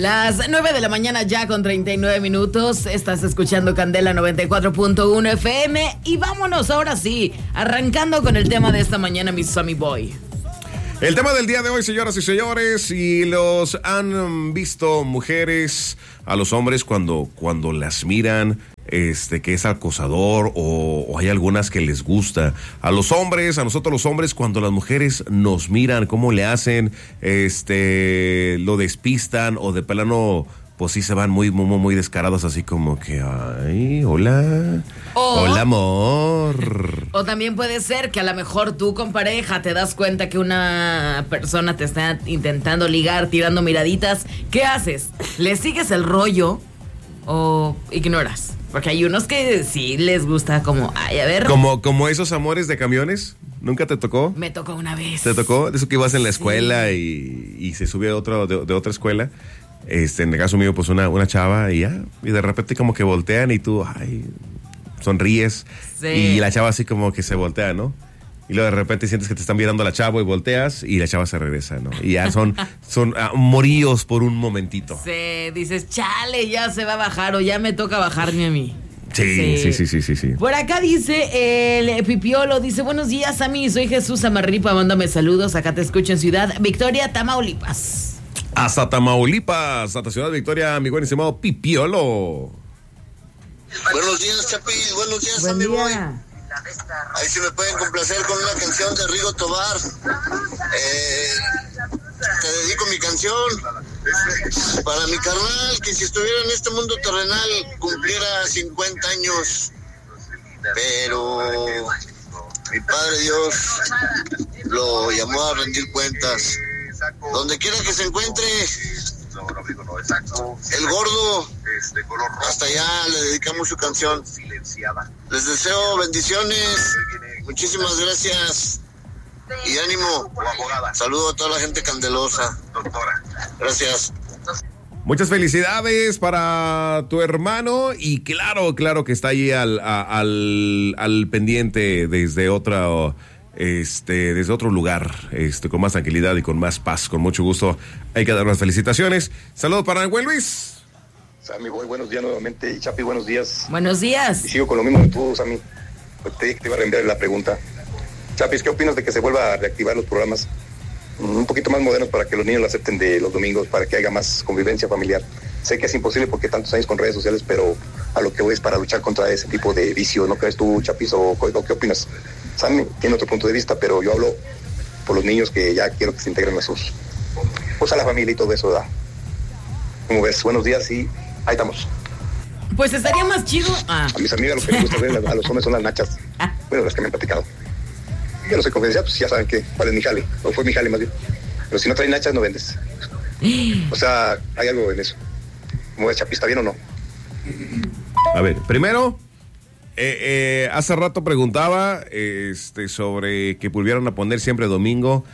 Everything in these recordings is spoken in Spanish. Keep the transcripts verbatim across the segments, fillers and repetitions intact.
Las nueve de la mañana ya con treinta y nueve minutos. Estás escuchando Candela noventa y cuatro punto uno F M. Y vámonos ahora sí, arrancando con el tema de esta mañana, mi Sammy Boy. El tema del día de hoy, señoras y señores, si los han visto mujeres a los hombres cuando, cuando las miran, este, que es acosador, o, o hay algunas que les gusta. A los hombres, a nosotros los hombres, cuando las mujeres nos miran, cómo le hacen, este, lo despistan, o de plano, pues sí se van muy, muy, muy descarados, así como que, ay, hola, o, hola, amor. O también puede ser que a lo mejor tú con pareja te das cuenta que una persona te está intentando ligar, tirando miraditas. ¿Qué haces? ¿Le sigues el rollo o ignoras? Porque hay unos que sí les gusta como, ay, a ver. Como, como esos amores de camiones. ¿Nunca te tocó? Me tocó una vez. ¿Te tocó? De eso que ibas en la escuela, sí. y, y se sube otro de, de otra escuela. Este, en el caso mío, pues una, una chava y ya. Y de repente como que voltean y tú, ay, sonríes. Sí. Y la chava así como que se voltea, ¿no? Y luego de repente sientes que te están mirando a la chava y volteas y la chava se regresa, ¿no? Y ya son, son uh, moríos por un momentito. Sí, dices, chale, ya se va a bajar o ya me toca bajarme a mí. Sí, sí, sí, sí, sí, sí. Por acá dice el Pipiolo, dice, buenos días a mí, soy Jesús Amarripa, mándame saludos, acá te escucho en Ciudad Victoria, Tamaulipas. Hasta Tamaulipas, hasta Ciudad Victoria, mi buen estimado Pipiolo. Buenos días, Chapis, buenos días, Buen amigo. día. Ahí sí me pueden complacer con una canción de Rigo Tobar. Eh, te dedico mi canción para mi carnal, que si estuviera en este mundo terrenal cumpliera cincuenta años. Pero mi Padre Dios lo llamó a rendir cuentas. Donde quiera que se encuentre, el gordo, hasta allá le dedicamos su canción. Les deseo bendiciones, muchísimas gracias y ánimo. Saludo a toda la gente candelosa. Gracias. Muchas felicidades para tu hermano y claro, claro que está ahí al, al, al pendiente desde otra... Este, desde otro lugar, este, con más tranquilidad y con más paz, con mucho gusto. Hay que dar las felicitaciones. Saludos para el buen Luis. Sammy Boy, buenos días nuevamente. Y Chapi, buenos días. Buenos días. Y sigo con lo mismo que tú, Sammy. Pues te, te iba a reenviar la pregunta. Chapis, ¿qué opinas de que se vuelva a reactivar los programas un poquito más modernos para que los niños lo acepten de los domingos, para que haya más convivencia familiar? Sé que es imposible porque tantos años con redes sociales, pero a lo que voy es para luchar contra ese tipo de vicio. ¿No crees tú, Chapis, o, o qué opinas? Sammy tiene otro punto de vista, pero yo hablo por los niños que ya quiero que se integren a sus, pues a la familia y todo eso, ¿verdad? Como ves, buenos días y ahí estamos. Pues estaría más chido. Ah. A mis amigas lo que les gusta ver a los hombres son las nachas. Bueno, las que me han platicado. Yo no soy confidencial, pues ya saben que cuál es mi jale, o fue mi jale más bien. Pero si no traes nachas, no vendes. O sea, hay algo en eso. ¿Cómo ves, Chapi, está bien o no? A ver, primero... Eh, eh, hace rato preguntaba este, sobre que volvieran a poner siempre domingo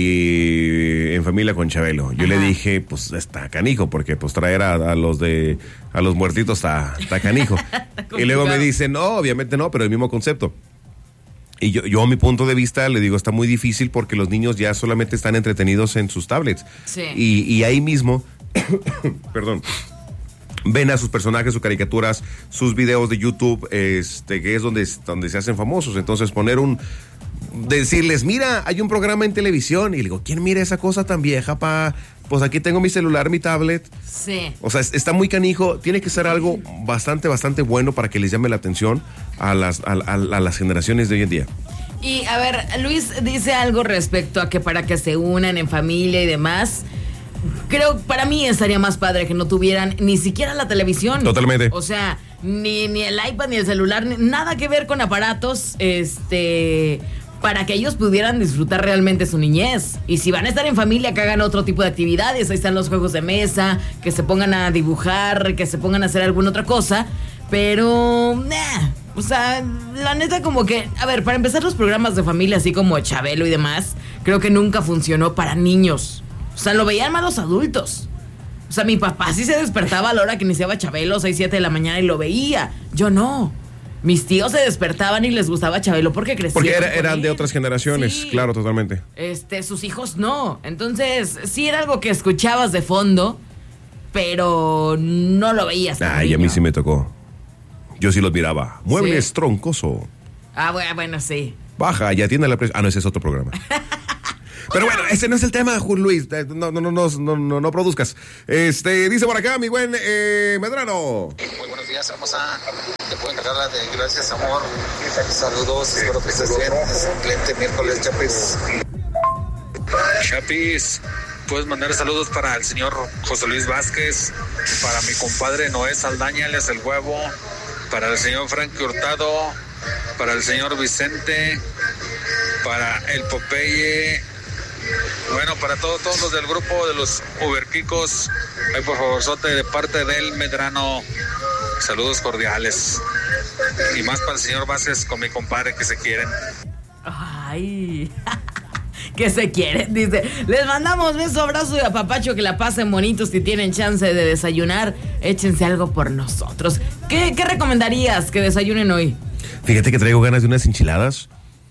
y en familia con Chabelo. Yo Ajá. le dije, pues está canijo, porque pues traer a, a los de a los muertitos está, está canijo. Y luego me dice, no, obviamente no, pero el mismo concepto. Y yo, yo a mi punto de vista le digo, está muy difícil porque los niños ya solamente están entretenidos en sus tablets. Sí. Y, y ahí mismo, perdón, ven a sus personajes, sus caricaturas, sus videos de YouTube, este, que es donde, donde se hacen famosos. Entonces poner un, decirles, mira, hay un programa en televisión. Y le digo, ¿quién mira esa cosa tan vieja, pa? Pues aquí tengo mi celular, mi tablet. Sí. O sea, está muy canijo. Tiene que ser algo bastante, bastante bueno para que les llame la atención a las, a, a, a las generaciones de hoy en día. Y a ver, Luis dice algo respecto a que para que se unan en familia y demás. Creo, para mí estaría más padre que no tuvieran ni siquiera la televisión. Totalmente. O sea, ni, ni el iPad, ni el celular, ni, nada que ver con aparatos, este, para que ellos pudieran disfrutar realmente su niñez. Y si van a estar en familia, que hagan otro tipo de actividades. Ahí están los juegos de mesa, que se pongan a dibujar, que se pongan a hacer alguna otra cosa. Pero, nah, o sea, la neta como que, a ver, para empezar los programas de familia, así como Chabelo y demás, creo que nunca funcionó para niños. O sea, lo veían más los adultos. O sea, mi papá sí se despertaba a la hora que iniciaba Chabelo, seis, siete de la mañana, y lo veía. Yo no. Mis tíos se despertaban y les gustaba Chabelo porque crecían. Porque era, eran de otras generaciones, sí. Claro, totalmente. Este, sus hijos no. Entonces, sí era algo que escuchabas de fondo, pero no lo veías. Ay, a mí sí me tocó. Yo sí los miraba. Muebles Sí. troncoso. Ah, bueno, bueno, sí. Baja, ya tiene la presión. Ah, no, ese es otro programa. Pero bueno, ese no es el tema, Juan Luis. No, no, no, no, no, no, no produzcas. Este, dice por acá, mi buen eh, Medrano. Muy buenos días, hermosa. Te puedo encargar la de gracias, amor. Saludos, espero que estés bien. Excelente miércoles, Chapis. Chapis, puedes mandar saludos para el señor José Luis Vázquez, para mi compadre Noé Saldaña, alias El Huevo, para el señor Frankie Hurtado, para el señor Vicente, para el Popeye. Bueno, para todos, todos los del grupo de los Uberquicos, ahí por favor, sote de parte del Medrano, saludos cordiales. Y más para el señor Vázquez con mi compadre que se quieren. Ay, que se quieren, dice. Les mandamos beso, abrazo y apapacho, que la pasen bonitos. Si tienen chance de desayunar, échense algo por nosotros. ¿Qué, qué recomendarías que desayunen hoy? Fíjate que traigo ganas de unas enchiladas,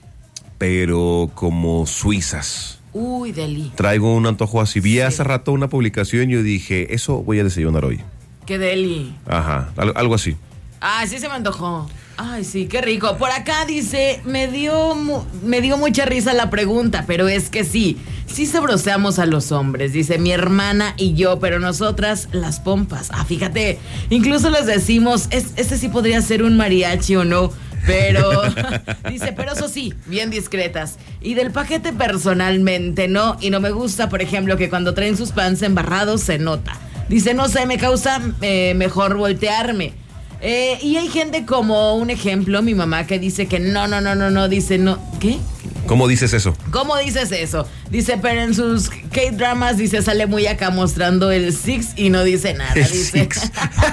pero como suizas. Uy, deli. Traigo un antojo así. Vi Sí. hace rato una publicación y yo dije, eso voy a desayunar hoy. Qué deli. Ajá, al- algo así. Ay, sí se me antojó. Ay, sí, qué rico. Por acá dice, me dio, mu- me dio mucha risa la pregunta, pero es que sí, sí sabroseamos a los hombres, dice mi hermana y yo, pero nosotras las pompas. Ah, fíjate, incluso les decimos, es, este sí podría ser un mariachi o no, pero dice, pero eso sí, bien discretas. Y del paquete personalmente no, y no me gusta, por ejemplo, que cuando traen sus pants embarrados se nota. Dice, no sé, me causa eh, mejor voltearme. Eh, y hay gente como un ejemplo, mi mamá, que dice que no, no, no, no, no, dice no. ¿Qué? ¿Cómo dices eso? ¿Cómo dices eso? Dice, pero en sus K-dramas, dice, sale muy acá mostrando el six y no dice nada. El Dice, six.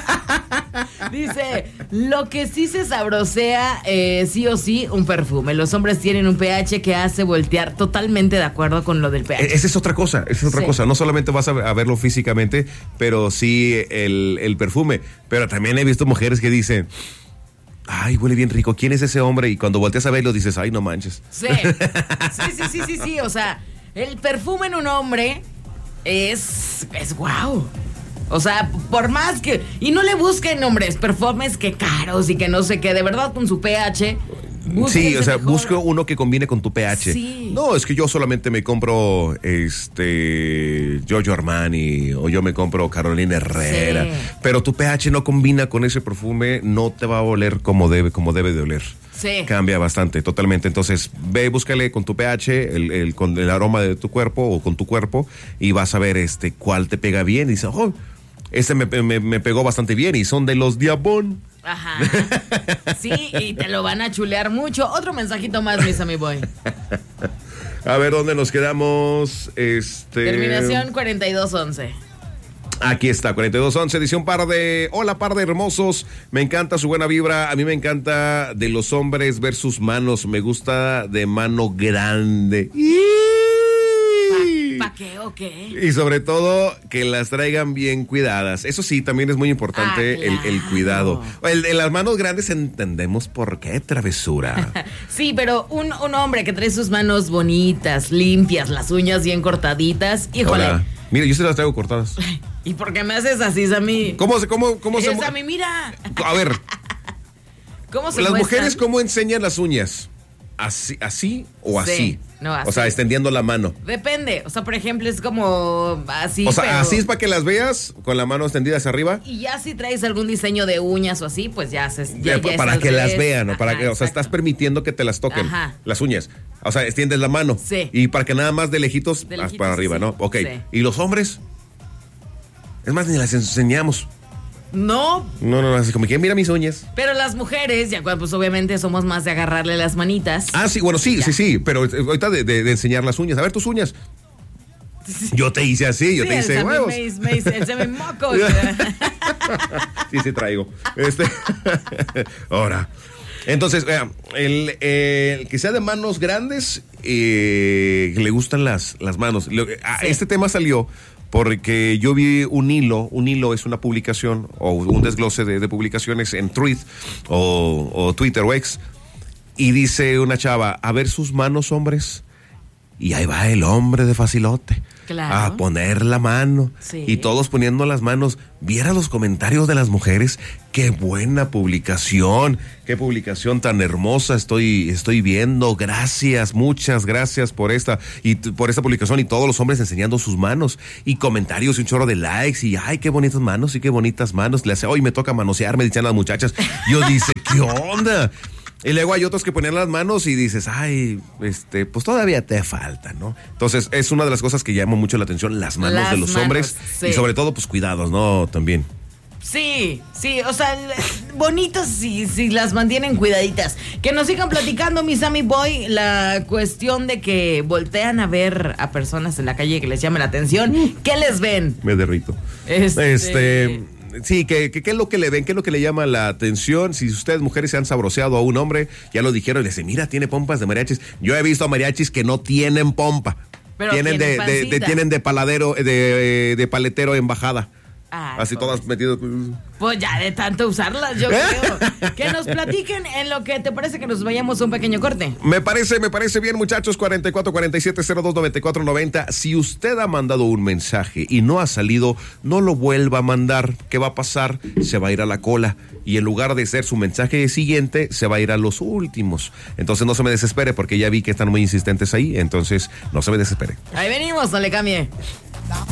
dice, lo que sí se sabrosea, eh, sí o sí, un perfume. Los hombres tienen un pH que hace voltear. Totalmente de acuerdo con lo del pH. E- Esa es otra cosa, esa es otra Sí. cosa. No solamente vas a, a verlo físicamente, pero sí el, el perfume. Pero también he visto mujeres que dicen, ay, huele bien rico, ¿quién es ese hombre? Y cuando volteas a verlo dices, ay, no manches. Sí. Sí, sí, sí, sí, sí. O sea, el perfume en un hombre es. es wow. O sea, por más que. Y no le busquen, hombres, perfumes que caros y que no sé qué. De verdad, con su pH. Sí, o sea, mejor. busco uno que combine con tu pH. Sí. No, es que yo solamente me compro este Giorgio Armani o yo me compro Carolina Herrera, Sí. pero tu pH no combina con ese perfume, no te va a oler como debe, como debe de oler. Sí. Cambia bastante, totalmente. Entonces, ve, búscale con tu pH, el, el- con el aroma de tu cuerpo o con tu cuerpo y vas a ver este cuál te pega bien. Y dices, oh, este me, me- me pegó bastante bien y son de los Diabón. Ajá. Sí, y te lo van a chulear mucho. Otro mensajito más, mis ami boy. A ver, ¿dónde nos quedamos? Este... Terminación cuarenta y dos once. Aquí está, cuarenta y dos once, dice un par de... Hola, par de hermosos, me encanta su buena vibra, a mí me encanta de los hombres ver sus manos, me gusta de mano grande. ¿Pa qué o qué? Y sobre todo que las traigan bien cuidadas. Eso sí, también es muy importante Ah, el, el claro. cuidado. El, en las manos grandes entendemos por qué travesura. Sí, pero un, un hombre que trae sus manos bonitas, limpias, las uñas bien cortaditas, híjole. Hola. Mira, yo se las traigo cortadas. ¿Y por qué me haces así, Sammy? ¿Cómo se, cómo, cómo se? mu- Sammy, mira. A ver, ¿Cómo se las muestran? mujeres, ¿cómo enseñan las uñas? ¿Así, así o Sí, así? no, así. O sea, extendiendo la mano. Depende. O sea, por ejemplo, es como así. O sea, pero- así es para que las veas con la mano extendida hacia arriba. Y ya si traes algún diseño de uñas o así, pues ya haces. Ya, Ya, ya es para al que las revés. vean, ¿no? Para Ajá, que, o sea, exacto. estás permitiendo que te las toquen, Ajá. las uñas. O sea, extiendes la mano. Sí. Y para que nada más de lejitos, De haz lejitos, para arriba, sí. ¿no? Ok. Sí. ¿Y los hombres? Es más, ni las enseñamos. No, No, no, no, así como que mira mis uñas. pero las mujeres, ya cuando pues obviamente somos más de agarrarle las manitas. Ah, sí, bueno, sí, Ya. sí, sí, pero eh, ahorita de, de- de enseñar las uñas. A ver tus uñas. Yo te hice así, yo Sí, te el hice Sammy huevos. me hizo- me hizo- el Sammy moco. Sí, sí traigo. Este. Ahora. Entonces, vea, el, eh, el que sea de manos grandes, eh, le gustan las, las manos. Lo- ah, Sí. Este tema salió porque yo vi un hilo, un hilo es una publicación o un desglose de, de publicaciones en Truth o, o Twitter o X, y dice una chava, a ver sus manos, hombres, y ahí va el hombre de facilote. Claro. a poner la mano. Sí. Y todos poniendo las manos. Viera los comentarios de las mujeres. Qué buena publicación. Qué publicación tan hermosa estoy, estoy viendo. Gracias, muchas gracias por esta y t- por esta publicación. Y todos los hombres enseñando sus manos. Y comentarios y un chorro de likes. Y ay, qué bonitas manos y qué bonitas manos. Le hace, hoy me toca manosear, me dicen las muchachas. Yo dice, ¿qué onda? Y luego hay otros que ponen las manos y dices, ay, este, pues todavía te falta, ¿no? Entonces, es una de las cosas que llama mucho la atención, las manos Las de los manos, hombres. sí. Y sobre todo, pues cuidados, ¿no? También. Sí, sí, o sea, bonitas si, si las mantienen cuidaditas. Que nos sigan platicando, mi Sammy Boy, la cuestión de que voltean a ver a personas en la calle que les llame la atención. ¿Qué les ven? Me derrito. Este... Este... Sí, ¿qué que, que es lo que le ven? ¿Qué es lo que le llama la atención? Si ustedes, mujeres, se han sabroseado a un hombre, ya lo dijeron, y le dicen, mira, tiene pompas de mariachis. Yo he visto mariachis que no tienen pompa. Pero tienen de, tienen de, de- pancita. tienen de paladero, de, de paletero en bajada. Ay, Así pobre. todas metidas. Pues ya de tanto usarlas, yo creo. Que nos platiquen en lo que te parece que nos vayamos a un pequeño corte. Me parece, me parece bien, muchachos. cuarenta y cuatro cuarenta y siete cero dos noventa y cuatro noventa. Si usted ha mandado un mensaje y no ha salido, no lo vuelva a mandar. ¿Qué va a pasar? Se va a ir a la cola. Y en lugar de ser su mensaje siguiente, se va a ir a los últimos. Entonces no se me desespere, porque ya vi que están muy insistentes ahí. Entonces no se me desespere. Ahí venimos, no le cambie.